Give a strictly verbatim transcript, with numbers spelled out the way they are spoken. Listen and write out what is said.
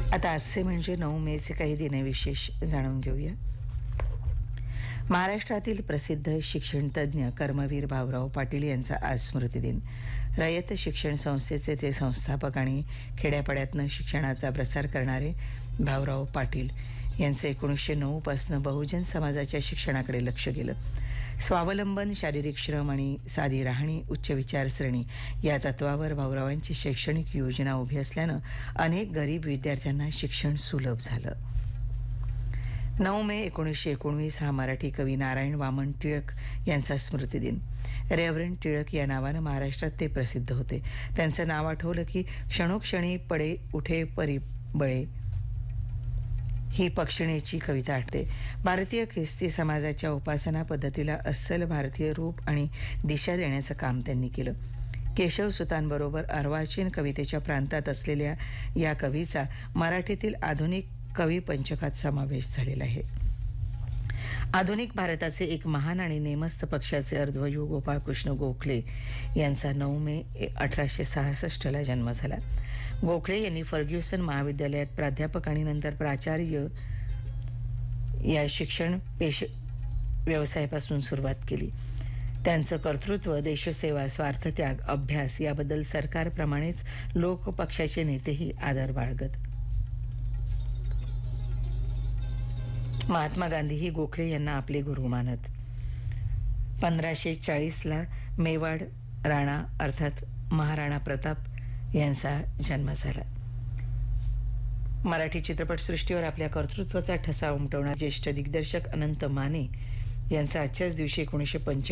आता आजचे म्हणजे नऊ मेचे काही दिनविशेष जाणून घेऊया. महाराष्ट्रातील प्रसिद्ध शिक्षण तज्ज्ञ कर्मवीर भाऊराव पाटील यांचा आज स्मृतिदिन. रयत शिक्षण संस्थेचे ते संस्थापक आणि खेड्यापाड्यातनं शिक्षणाचा प्रसार करणारे भाऊराव पाटील यांचं एकोणीसशे नऊ पासनं बहुजन समाजाच्या शिक्षणाकडे लक्ष गेलं. स्वावलंबन, शारीरिक श्रम आणि साधी राहणी, उच्च विचारसरणी या तत्वावर भाऊरावांची शैक्षणिक योजना उभी असल्यानं अनेक गरीब विद्यार्थ्यांना शिक्षण सुलभ झालं. नऊ मे एकोणीसशे एकोणवीस हा मराठी कवी नारायण वामन टिळक यांचा स्मृतिदिन. रेव्हरंड टिळक या नावानं महाराष्ट्रात ते प्रसिद्ध होते. त्यांचं नाव आठवलं की क्षणोक्षणी पडे उठे परी बळे ही पक्षिणीची कविता आठते. भारतीय ख्रिस्ती समाजाच्या उपासना पद्धतीला अस्सल भारतीय रूप आणि दिशा देण्याचं काम त्यांनी केलं. केशवसुतांबरोबर अर्वाचीन कवितेच्या प्रांतात असलेल्या या कवीचा मराठीतील आधुनिक कवी पंचकात समावेश झालेला आहे. आधुनिक भारताचे एक महान आणि नेमस्त पक्षाचे अर्ध्वयू गोपाळकृष्ण गोखले यांचा नऊ मे अठराशे सहासष्टला जन्म झाला. गोखले यांनी फर्ग्युसन महाविद्यालयात प्राध्यापक आणि नंतर प्राचार्य या शिक्षण पेश व्यवसायापासून सुरुवात केली. त्यांचं कर्तृत्व, देशसेवा, स्वार्थत्याग, अभ्यास याबद्दल सरकारप्रमाणेच लोक पक्षाचे नेतेही आदर बाळगत. महात्मा गांधीही गोखले यांना आपले गुरु मानत. पंधराशे चाळीसला मेवाड राणा अर्थात महाराणा प्रताप यांचा जन्म झाला. मराठी चित्रपटसृष्टीवर आपल्या कर्तृत्वाचा ठसा उमटवणारे ज्येष्ठ दिग्दर्शक अनंत माने यांचा आजच्याच दिवशी एकोणीसशे पंचावन्न